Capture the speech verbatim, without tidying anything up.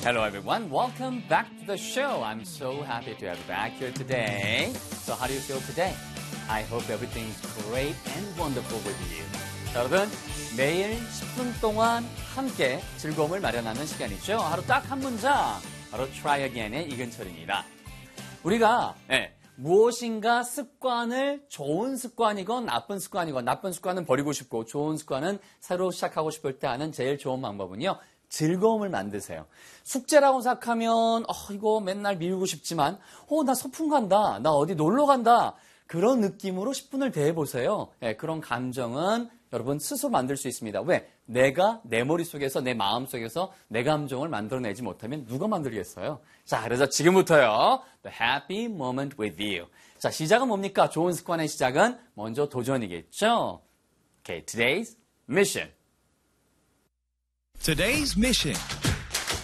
Hello everyone, welcome back to the show. I'm so happy to have you back here today. So how do you feel today? I hope everything's great and wonderful with you. 자, 여러분, 매일 십 분 동안 함께 즐거움을 마련하는 시간이죠. 하루 딱 한 문장, 바로 try again의 이근철입니다. 우리가 네, 무엇인가 습관을 좋은 습관이건 나쁜 습관이건 나쁜 습관은 버리고 싶고 좋은 습관은 새로 시작하고 싶을 때 하는 제일 좋은 방법은요. 즐거움을 만드세요. 숙제라고 생각하면 어, 이거 맨날 미루고 싶지만 어, 나 소풍 간다. 나 어디 놀러 간다. 그런 느낌으로 십 분을 대해보세요. 네, 그런 감정은 여러분 스스로 만들 수 있습니다. 왜? 내가 내 머릿속에서 내 마음속에서 내 감정을 만들어내지 못하면 누가 만들겠어요? 자, 그래서 지금부터요. The happy moment with you. 자, 시작은 뭡니까? 좋은 습관의 시작은 먼저 도전이겠죠? Okay, today's mission. Today's mission.